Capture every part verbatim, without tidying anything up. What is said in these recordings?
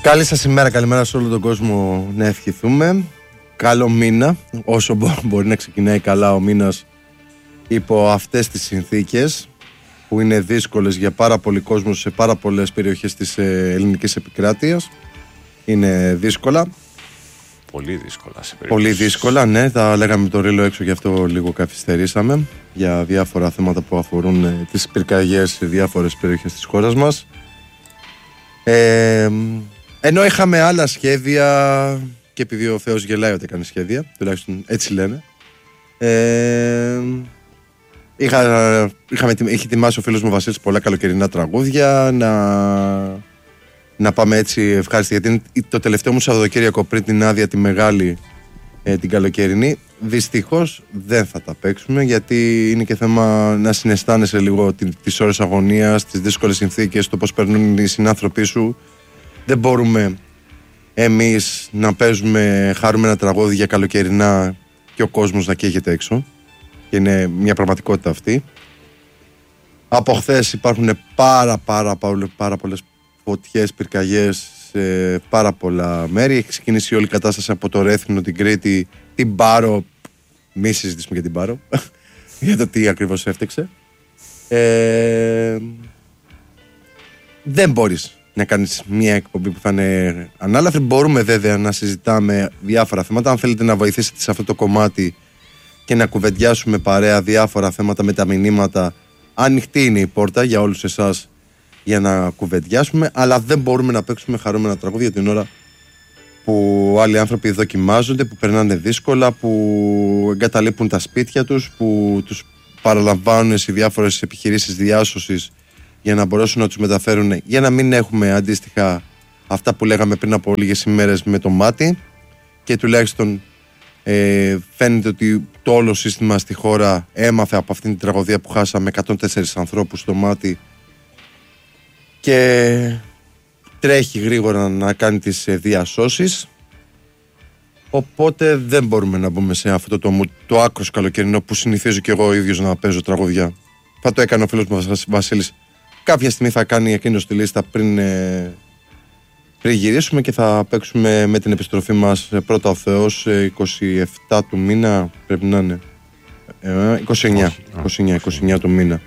Καλή σας ημέρα, καλημέρα σε όλο τον κόσμο να ευχηθούμε. Καλό μήνα, όσο μπορεί να ξεκινάει καλά ο μήνας υπό αυτές τις συνθήκες που είναι δύσκολες για πάρα πολλοί κόσμο σε πάρα πολλές περιοχές της ελληνικής επικράτειας. Είναι δύσκολα. Πολύ δύσκολα σε περιοχές. Πολύ δύσκολα, ναι. Τα λέγαμε το ρίλο έξω, γι' αυτό λίγο καθυστερήσαμε για διάφορα θέματα που αφορούν τις πυρκαγιές σε διάφορες περιοχές της χώρας μας. Ε, ενώ είχαμε άλλα σχέδια, και επειδή ο Θεός γελάει ότι έκανε σχέδια, τουλάχιστον έτσι λένε, ε, είχα, είχαμε, είχε ετοιμάσει ο φίλος μου Βασίλης πολλά καλοκαιρινά τραγούδια, να, να πάμε έτσι ευχάριστα, γιατί είναι το τελευταίο μου Σαββατοκύριακο πριν την άδεια τη μεγάλη, ε, την καλοκαιρινή. Δυστυχώς δεν θα τα παίξουμε, γιατί είναι και θέμα να συναισθάνεσαι λίγο τις ώρες αγωνίας, τις δύσκολες συνθήκες, το πώς περνούν οι συνάνθρωποι σου. Δεν μπορούμε εμείς να παίζουμε χαρούμενα τραγούδια καλοκαιρινά και ο κόσμος να καίγεται έξω. Και είναι μια πραγματικότητα αυτή. Από χθες υπάρχουν πάρα πάρα, πάρα, πάρα πολλές φωτιές, πυρκαγιές σε πάρα πολλά μέρη. Έχει ξεκινήσει όλη η κατάσταση από το Ρέθινο, την Κρήτη, την Πάρο. Μη συζητήσουμε για την Πάρο για το τι ακριβώς έφτεξε. Ε, δεν μπορείς να κάνεις μια εκπομπή που θα είναι ανάλαφρη. Μπορούμε βέβαια να συζητάμε διάφορα θέματα. Αν θέλετε να βοηθήσετε σε αυτό το κομμάτι και να κουβεντιάσουμε παρέα διάφορα θέματα με τα μηνύματα, ανοιχτή είναι η πόρτα για όλους εσάς για να κουβεντιάσουμε. Αλλά δεν μπορούμε να παίξουμε χαρούμενα τραγούδια την ώρα που άλλοι άνθρωποι δοκιμάζονται, που περνάνε δύσκολα, που εγκαταλείπουν τα σπίτια τους, που τους παραλαμβάνουν σε διάφορες επιχειρήσεις διάσωσης για να μπορέσουν να τους μεταφέρουν, για να μην έχουμε αντίστοιχα αυτά που λέγαμε πριν από λίγες ημέρες με το μάτι. Και τουλάχιστον ε, φαίνεται ότι το όλο σύστημα στη χώρα έμαθε από αυτήν την τραγωδία που χάσαμε εκατόν τέσσερις ανθρώπους στο μάτι και τρέχει γρήγορα να κάνει τις διασώσεις. Οπότε δεν μπορούμε να μπούμε σε αυτό το, το άκρος καλοκαιρινό που συνηθίζω και εγώ ο ίδιος να παίζω τραγωδιά. Θα το έκανε ο φίλος μου Βασίλης. Κάποια στιγμή θα κάνει εκείνος τη λίστα πριν, ε, πριν γυρίσουμε και θα παίξουμε με την επιστροφή μας πρώτα ο Θεός είκοσι επτά του μήνα, πρέπει να είναι ε, είκοσι εννιά, είκοσι εννιά, είκοσι εννιά του μήνα.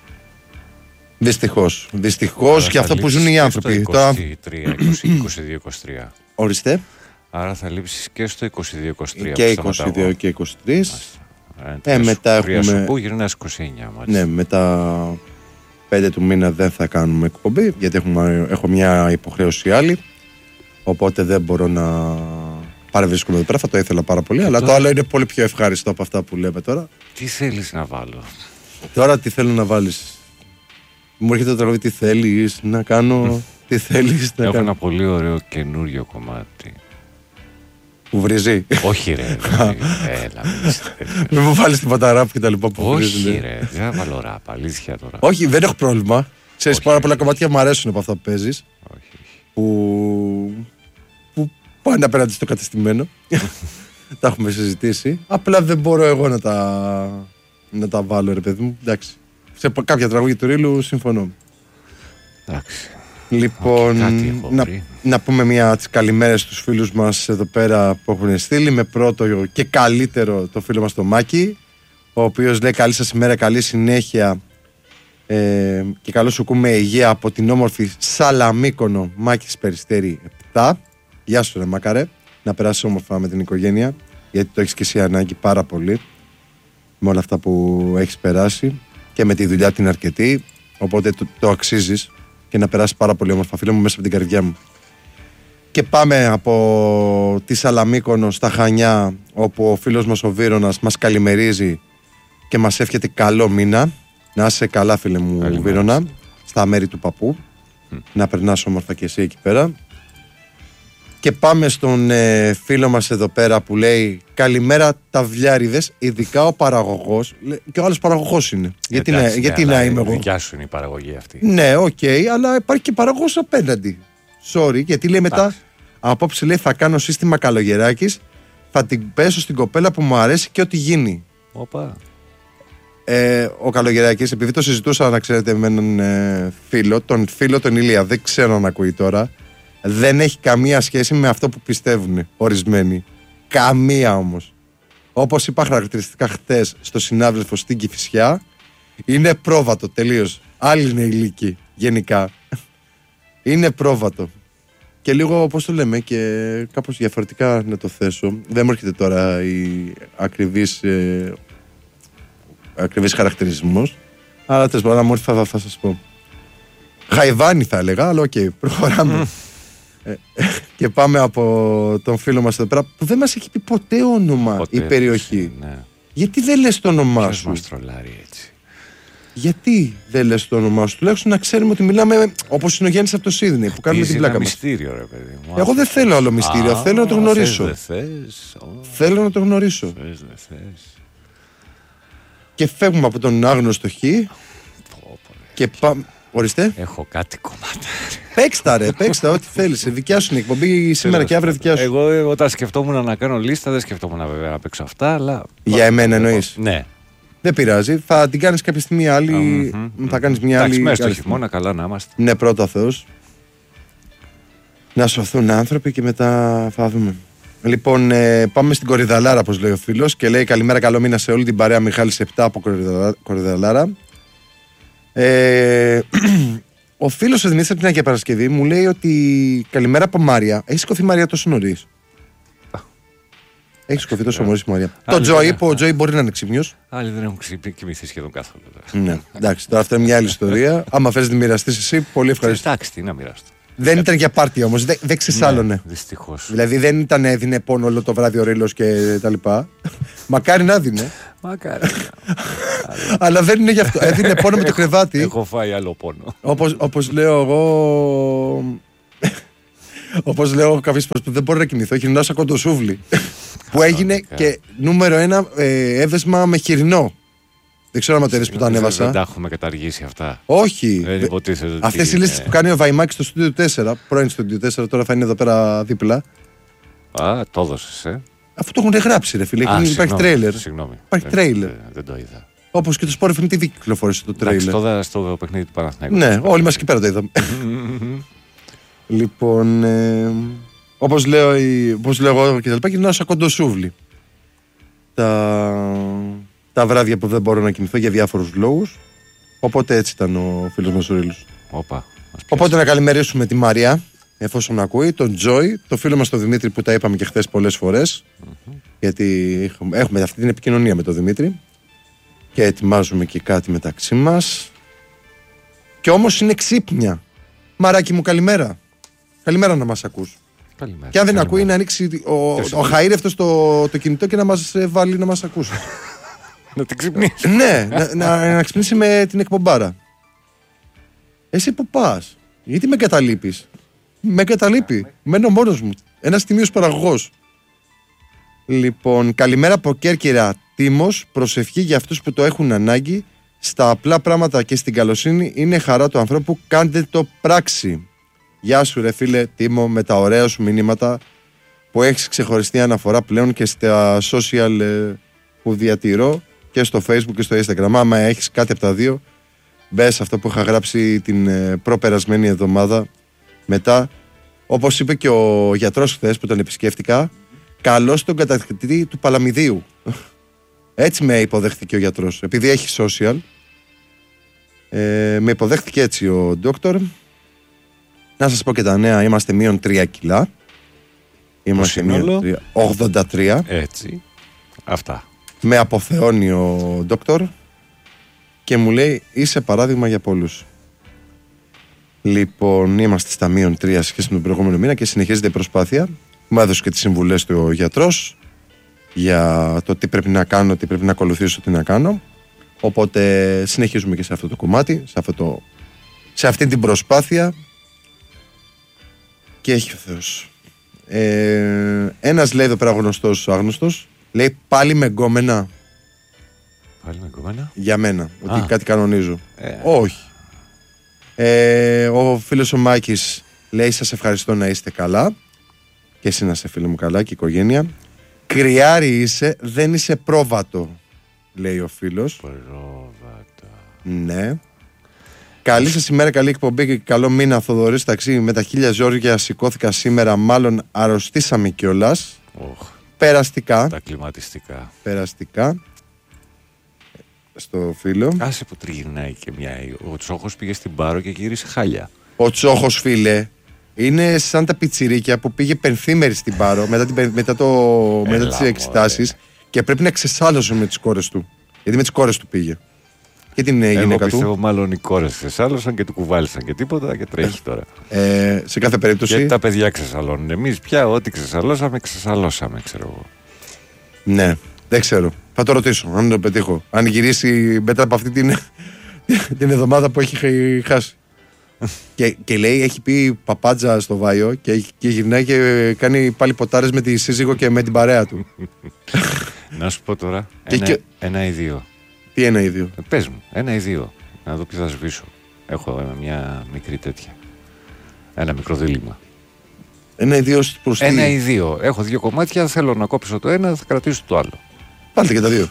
Δυστυχώς, δυστυχώς και αυτό που ζουν οι άνθρωποι. είκοσι τρία, είκοσι δύο είκοσι τρία. Ορίστε. Άρα θα λείψεις και στο είκοσι δύο είκοσι τρία. Και είκοσι δύο και είκοσι τρία. Ε, ε, μετά έχουμε... Πού γυρνάς είκοσι εννιά. Μάλιστα. Ναι, μετά πέντε του μήνα δεν θα κάνουμε εκπομπή, γιατί έχουμε, έχω μια υποχρέωση άλλη. Οπότε δεν μπορώ να παρευρίσκομαι εδώ πέρα. Θα το ήθελα πάρα πολύ, και αλλά τώρα... το άλλο είναι πολύ πιο ευχάριστο από αυτά που λέμε τώρα. Τι θέλεις να βάλω? Τώρα τι θέλω να βάλεις? Μου έρχεται το τραγούδι, τι θέλεις να κάνω, τι θέλεις να Έχω κάνω. ένα πολύ ωραίο καινούριο κομμάτι. Που βρίζει. Όχι ρε, έλα. Μην μου βάλεις τίποτα ράπ και τα λοιπά που βρίζει. Όχι ρε, δεν θα βάλω ράπ, αλήθεια τώρα. Όχι, δεν έχω πρόβλημα. Ξέρεις, πάρα πολλά κομμάτια μου αρέσουν από αυτά που παίζεις. Όχι. Που, που πάνε απέναντι στο κατεστημένο. Τα έχουμε συζητήσει. Απλά δεν μπορώ εγώ να τα, να τα βάλω, ρε παιδί μου. Εντάξει. Σε κάποια τραγούδια του Ρήλου συμφωνώ. Εντάξει. Λοιπόν, να, να πούμε μια τις καλημέρες στους φίλους μας εδώ πέρα που έχουν στείλει. Με πρώτο και καλύτερο το φίλο μας το Μάκη, ο οποίος λέει καλή σας ημέρα, καλή συνέχεια ε, και καλό σου ακούμε υγεία από την όμορφη Σαλαμίκονο, Μάκης Περιστέρη επτά. Γεια σου ρε Μάκαρε, να περάσεις όμορφα με την οικογένεια, γιατί το έχεις και εσύ ανάγκη πάρα πολύ με όλα αυτά που έχεις περάσει και με τη δουλειά την αρκετή, οπότε το, το αξίζεις και να περάσει πάρα πολύ όμορφα, φίλε μου, μέσα από την καρδιά μου. Και πάμε από τη Σαλαμίκονο στα Χανιά, όπου ο φίλος μας ο Βύρονας μας καλημερίζει και μας εύχεται καλό μήνα. Να είσαι καλά, φίλε μου, Καλή Βύρονα, μάλιστα. Στα μέρη του παππού. Mm. Να περνάς όμορφα και εσύ εκεί πέρα. Και πάμε στον ε, φίλο μας εδώ πέρα που λέει καλημέρα ταυλιάριδες, ειδικά ο παραγωγός. Και ο άλλος παραγωγός είναι. Γιατί, Εντάξει, να, γιατί να είμαι εγώ. Δικιά σου είναι η παραγωγή αυτή. Ναι, οκ, okay, αλλά υπάρχει και παραγωγός απέναντι. Sorry, γιατί λέει μετά, Άς. απόψε λέει θα κάνω σύστημα καλογεράκης, θα την πέσω στην κοπέλα που μου αρέσει και ό,τι γίνει. Οπα. Ε, ο Καλογεράκης, επειδή το συζητούσα να ξέρετε με έναν ε, φίλο, τον φίλο τον Ηλία, δεν ξέρω αν ακούει τώρα. Δεν έχει καμία σχέση με αυτό που πιστεύουν ορισμένοι. Καμία όμως. Όπως είπα χαρακτηριστικά χτες στο συνάδελφο στην Κηφισιά, είναι πρόβατο τελείως. Άλλη είναι η λύκη γενικά. Είναι πρόβατο. Και λίγο, πώς το λέμε, και κάπως διαφορετικά να το θέσω. Δεν μου έρχεται τώρα η ακριβής, ε, ακριβής χαρακτηρισμός. Αλλά τέλος πάντων, μου θα, θα σας πω. Γαϊβάνι θα έλεγα, αλλά οκ, okay, προχωράμε. ε, και πάμε από τον φίλο μας εδώ πέρα, που δεν μας έχει πει ποτέ όνομα ποτέ, η περιοχή. Ναι. Γιατί δεν λες το όνομά σου? Μας τρολάρει έτσι. Γιατί δεν λες το όνομά σου? Τουλάχιστον να ξέρουμε ότι μιλάμε όπως είναι ο Γιάννης από το Σίδνεϊ που κάνουμε την πλάκα μας. Μυστήριο, ρε παιδί μου. Εγώ δεν θέλω άλλο μυστήριο. Α, θέλω να το γνωρίσω. Θες, θες. Θέλω να το γνωρίσω. Θες, δε θες. Και φεύγουμε από τον άγνωστο Χ. Και πάμε. Ορίστε. Έχω κάτι κομμάτι. Παίξτα ρε, παίξτα ό,τι θέλεις. Δικιά σου είναι η εκπομπή σήμερα και αύριο δικιά σου. Εγώ όταν σκεφτόμουν να κάνω λίστα, δεν σκεφτόμουν βέβαια να παίξω αυτά, αλλά. Για εμένα εννοείς? Ναι. Δεν πειράζει. Θα την κάνεις κάποια στιγμή άλλη. Mm-hmm. Θα κάνεις μια άλλη. Μέσα στο χειμώνα, καλά να είμαστε. Ναι, πρώτα Θεός. Να σωθούν άνθρωποι και μετά θα δούμε. Λοιπόν, ε, πάμε στην Κορυδαλάρα, όπως λέει ο φίλος. Και λέει καλημέρα, καλό μήνα σε όλη την παρέα. Μιχάλης επτά από Κορυδαλάρα. Ε, ο φίλος ο Δημήτρης από την Αγία Παρασκευή μου λέει ότι καλημέρα από Μάρια. Έχει σηκωθεί Μάρια τόσο νωρίς? Έχει σηκωθεί τόσο νωρίς Μάρια. Το Τζόι, που ο Τζόι μπορεί να είναι ξύπνιος. Άλλοι δεν έχουν κοιμηθεί σχεδόν καθόλου. Ναι, εντάξει, τώρα αυτό είναι μια άλλη ιστορία. Άμα θες να τη μοιραστείς εσύ, πολύ ευχαριστώ. Εντάξει, τι να μοιραστώ. Δεν ήταν για πάρτι όμως, δεν, δεν ξεσάλωνε. Ναι, δυστυχώς. Δηλαδή δεν ήταν έδινε πόνο όλο το βράδυ ο Ρήλος και τα λοιπά. Μακάρι να δίνε. Μακάρι. Αλλά δεν είναι γι' αυτό. Έδινε πόνο με το κρεβάτι. Έχω φάει άλλο πόνο. Όπως, όπως λέω εγώ. Όπως λέω εγώ κάποιες φορές που δεν μπορώ να κοιμηθώ, έχει ένα κοντοσούβλι. Που έγινε και νούμερο ένα ε, έβεσμα με χοιρινό. Δεν ξέρω αν το είδες που τα ανέβασα. Δεν τα έχουμε καταργήσει αυτά. Όχι. Αυτές οι λίστες που κάνει ο Βαϊμάκης στο Studio τέσσερα, πρώην Studio τέσσερα, τώρα θα είναι εδώ πέρα δίπλα. Α, το έδωσες, ε. Αφού το έχουν γράψει, ρε φίλε. Α, υπάρχει συγγνώμη, τρέιλερ. Συγγνώμη. Υπάρχει τρέιλερ. Δεν, δεν το είδα. Όπως και το Sport εφ εμ τι βι κυκλοφόρησε το τρέιλερ. Τώρα στο παιχνίδι του Παναθηναϊκού. Ναι, όλοι μας εκεί πέρα το είδαμε. Λοιπόν, ε, όπως λέω, όπως λέω εγώ και τα λοιπά, γυρνάω σαν κοντοσούβλι. Τα, τα βράδια που δεν μπορώ να κοιμηθώ για διάφορους λόγους. Οπότε έτσι ήταν ο φίλος μας ο Ρήλος. Οπότε να καλημερίσουμε τη Μαρία, εφόσον ακούει, τον Τζόι, το φίλο μας τον Δημήτρη που τα είπαμε και χθες πολλές φορές. Mm-hmm. Γιατί έχουμε αυτή την επικοινωνία με τον Δημήτρη. Και ετοιμάζουμε και κάτι μεταξύ μας. Και όμως είναι ξύπνια. Μαράκι μου, καλημέρα. Καλημέρα να μας ακούς. Καλημέρα. Και αν δεν καλημέρα. ακούει, να ανοίξει ο, ο χαΐρευτος το, το κινητό και να μας βάλει να μας ακούσει. Να την ξυπνήσει. Ναι, να, να, να ξυπνήσει με την εκπομπάρα. Εσύ που πας? Γιατί με καταλείπεις? Με καταλείπει. Μένω μόνος μου. Ένας τιμίος παραγωγός. Λοιπόν, καλημέρα από Κέρκυρα. Τίμος, προσευχή για αυτούς που το έχουν ανάγκη. Στα απλά πράγματα και στην καλοσύνη είναι χαρά του ανθρώπου. Κάντε το πράξη. Γεια σου ρε φίλε Τίμο, με τα ωραία σου μηνύματα που έχεις ξεχωριστή αναφορά πλέον και στα social ε, που διατηρώ και στο Facebook και στο Instagram. Άμα έχεις κάτι από τα δύο, μπες αυτό που είχα γράψει την ε, προπερασμένη εβδομάδα. Μετά, όπως είπε και ο γιατρός χθες που τον επισκέφτηκα, καλώς τον κατακτητή του Παλαμιδίου. Έτσι με υποδέχτηκε ο γιατρός. Επειδή έχει social, ε, με υποδέχτηκε έτσι ο ντόκτορ. Να σας πω και τα νέα, είμαστε μείον τρία κιλά. Είμαστε μείον τρία, ογδόντα τρία. Έτσι, αυτά. Με αποθεώνει ο ντόκτορ και μου λέει είσαι παράδειγμα για πολλούς. Λοιπόν, είμαστε στα μείον τρία σχέση με τον προηγούμενο μήνα και συνεχίζεται η προσπάθεια. Μου έδωσε και τις συμβουλές του ο γιατρός για το τι πρέπει να κάνω, τι πρέπει να ακολουθήσω, τι να κάνω. Οπότε συνεχίζουμε και σε αυτό το κομμάτι, σε, αυτό το, σε αυτή την προσπάθεια. Και έχει ο Θεός. Ε, ένας λέει εδώ πέρα γνωστός, άγνωστος, λέει πάλι με γκόμενα. Πάλι με γκόμενα. Για μένα, ότι Α. κάτι κανονίζω. Ε. Όχι. Ε, ο φίλος ο Μάκης λέει σας ευχαριστώ να είστε καλά. Και εσύ να είσαι φίλε μου καλά και η οικογένεια. Κρυάρι είσαι, δεν είσαι πρόβατο, λέει ο φίλος. Πρόβατο. Ναι. Καλή σας ημέρα, καλή εκπομπή και καλό μήνα. Θοδωρής ταξί με τα χίλια ζόρια. Σηκώθηκα σήμερα, μάλλον αρρωστήσαμε κιόλας. Oh, περαστικά. Τα κλιματιστικά. Περαστικά. Στο φίλο. Άσε που τριγυρνάει και μια. Ο Τσόχος πήγε στην Πάρο και γύρισε χάλια. Ο Τσόχος, φίλε, είναι σαν τα πιτσιρίκια που πήγε πενθήμερη στην Πάρο μετά, την, μετά, το, μετά τις εξετάσεις και πρέπει να ξεσάλωσε με τις κόρες του. Γιατί με τις κόρες του πήγε. Και την Εγώ γυναίκα του. πιστεύω μάλλον οι κόρες ξεσάλωσαν και του κουβάλισαν και τίποτα και τρέχει τώρα. Ε, σε κάθε περίπτωση. Γιατί τα παιδιά ξεσαλώνουν. Εμείς πια ό,τι ξεσαλώσαμε, ξεσαλώσαμε, ξέρω εγώ. Ναι, δεν ξέρω. Θα το ρωτήσω, αν το πετύχω. Αν γυρίσει μετά από αυτή την, την εβδομάδα που έχει χάσει. και, και λέει, έχει πει παπάντζα στο Βάιο και, και γυρνάει και κάνει πάλι ποτάρες με τη σύζυγο και με την παρέα του. Να σου πω τώρα. Και, ένα, και... ένα ή δύο. Τι ένα ή δύο. Ε, πες μου, ένα ή δύο. Να δω ποιο θα σβήσω. Έχω μια μικρή τέτοια. Ένα μικρό δίλημμα. Ένα ή δύο προς τι. Ένα ή δύο. Έχω δύο κομμάτια. Θέλω να κόψω το ένα, θα κρατήσω το άλλο. Βάλτε και τα δύο.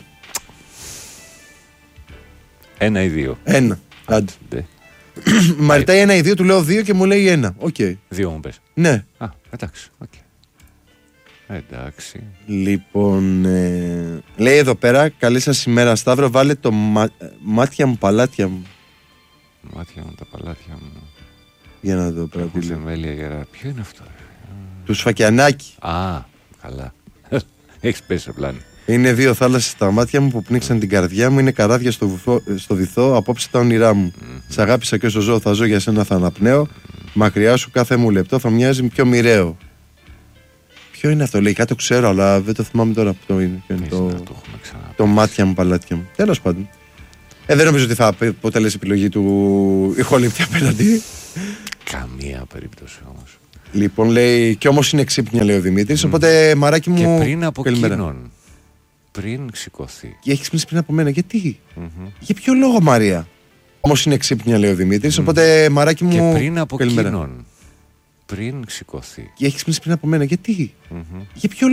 Ένα ή δύο. Ένα. Άντε. Άντε. Μ' αρτάει ένα ή δύο, του λέω δύο και μου λέει ένα. Οκ. Okay. Δύο μου πες. Ναι. Α, εντάξει. Okay. Εντάξει. Λοιπόν, ε, λέει εδώ πέρα, καλή σας ημέρα Σταύρο, βάλε το μα, μάτια μου, παλάτια μου. Μάτια μου, τα παλάτια μου. Για να δω πέρα. Τι θεμέλια γερά. Ποιο είναι αυτό? Του Σφακιανάκη. Α, καλά. Έχεις πέσει σε πλάνη. Είναι δύο θάλασσες στα μάτια μου που πνίξαν την καρδιά μου. Είναι καράβια στο, βυθό, στο βυθό, απόψε τα όνειρά μου. Mm-hmm. Σ' αγάπησα και όσο ζω θα ζω, για σένα θα αναπνέω. Mm-hmm. Μακριά σου κάθε μου λεπτό θα μοιάζει πιο μοιραίο. Ποιο είναι αυτό, λέει, κάτι το ξέρω, αλλά δεν το θυμάμαι τώρα που το είναι. είναι το, το, το μάτια μου, παλάτια μου. Τέλος πάντων. Ε, δεν νομίζω ότι θα αποτελέσει επιλογή του ηχολήπτη απέναντι. Καμία περίπτωση όμως. Λοιπόν, λέει, κι όμως είναι ξύπνια, λέει ο Δημήτρης. Mm. Οπότε, μαράκι μου. Και πριν από εκείνον. Πριν σηκωθεί. Και έχει ξυπνήσει πριν από μένα. Γιατί? Mm-hmm. Για ποιο λόγο, Μαρία? Όμως είναι ξύπνια, λέει ο Δημήτρης. Mm. Οπότε, μαράκι μου. Και πριν από εκείνον. Πριν σηκωθεί. Και έχει ξυπνήσει πριν από μένα. Γιατί? Mm-hmm. Για ποιο